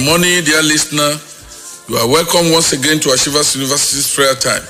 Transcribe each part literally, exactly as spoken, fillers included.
Good morning, dear listener. You are welcome once again to Achievers University's prayer time.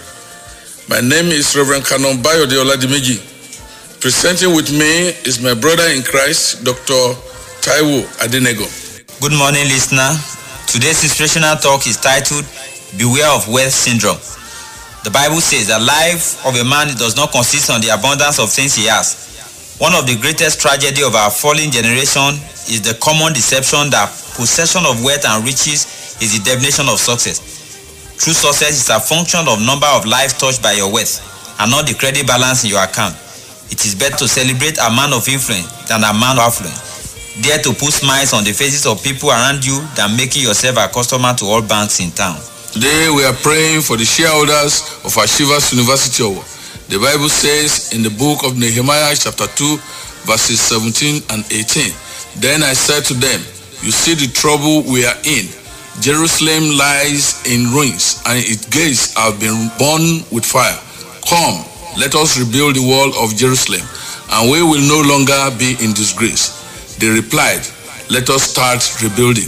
My name is Reverend Canon Bayode Oladimeji. Presenting with me is my brother in Christ, Doctor Taiwo Adenego. Good morning, listener. Today's inspirational talk is titled, Beware of Wealth Syndrome. The Bible says the life of a man does not consist on the abundance of things he has. One of the greatest tragedy of our fallen generation is the common deception that possession of wealth and riches is the definition of success. True success is a function of number of lives touched by your wealth and not the credit balance in your account. It is better to celebrate a man of influence than a man of affluence. Dare to put smiles on the faces of people around you than making yourself a customer to all banks in town. Today we are praying for the shareholders of Achievers University Award. The Bible says in the book of Nehemiah chapter two verses seventeen and eighteen, Then I said to them, you see the trouble we are in. Jerusalem lies in ruins and its gates have been burned with fire. Come, let us rebuild the wall of Jerusalem and we will no longer be in disgrace. They replied, let us start rebuilding.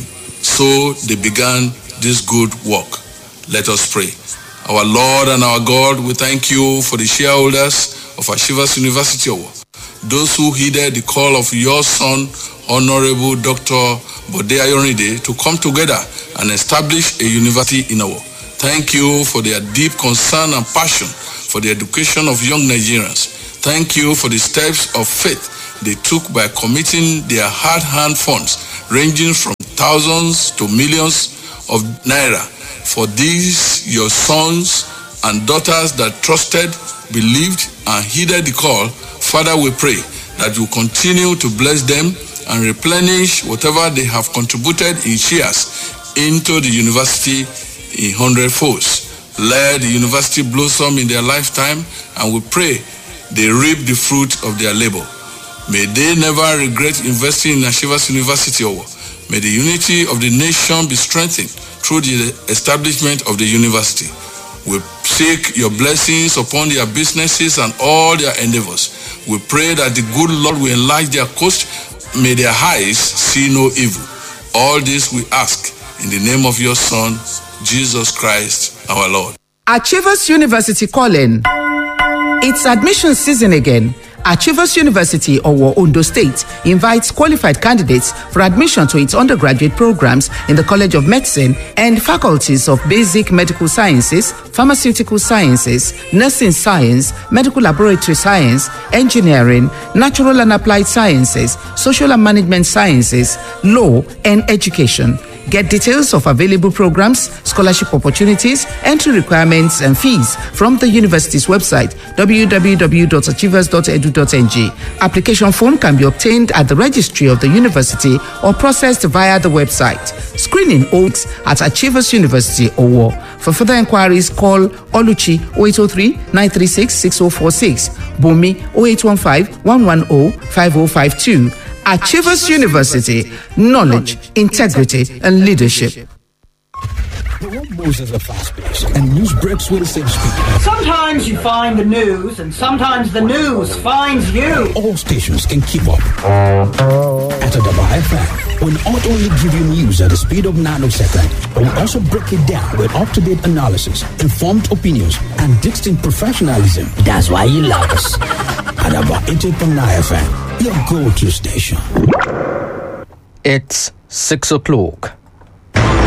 So they began this good work. Let us pray. Our Lord and our God, we thank you for the shareholders of Achievers University Award. Those who heeded the call of your son, Honorable Doctor Bode Ayorile, to come together and establish a university in Award. Thank you for their deep concern and passion for the education of young Nigerians. Thank you for the steps of faith they took by committing their hard-earned funds, ranging from thousands to millions of naira. For these, your sons and daughters that trusted, believed, and heeded the call, Father, we pray that you continue to bless them and replenish whatever they have contributed in shares into the university in hundred folds. Let the university blossom in their lifetime, and we pray they reap the fruit of their labor. May they never regret investing in Achievers University Award. May the unity of the nation be strengthened through the establishment of the university. We seek your blessings upon their businesses and all their endeavors. We pray that the good Lord will enlarge their coast. May their eyes see no evil. All this we ask in the name of your Son, Jesus Christ, our Lord. Achievers University calling. It's admission season again. Achievers University, Owo, Ondo State, invites qualified candidates for admission to its undergraduate programs in the College of Medicine and faculties of Basic Medical Sciences, Pharmaceutical Sciences, Nursing Science, Medical Laboratory Science, Engineering, Natural and Applied Sciences, Social and Management Sciences, Law, and Education. Get details of available programs, scholarship opportunities, entry requirements, and fees from the university's website, w w w dot achievers dot e d u dot n g. Application form can be obtained at the registry of the university or processed via the website. Screening holds at Achievers University, Owo. For further inquiries, call Oluchi oh eight oh three, nine three six, six oh four six, Bumi oh eight one five, one one oh, five oh five two. Achievers University, knowledge, integrity, and leadership. The world moves at a fast pace, and news breaks with the same speed. Sometimes you find the news, and sometimes the news finds you. All stations can keep up. At Adaba F M, we'll not only give you news at the speed of nanosecond, but we'll also break it down with up-to-date analysis, informed opinions, and distinct professionalism. That's why you love us. Adaba eighty-eight point nine F M, your go-to station. It's six o'clock.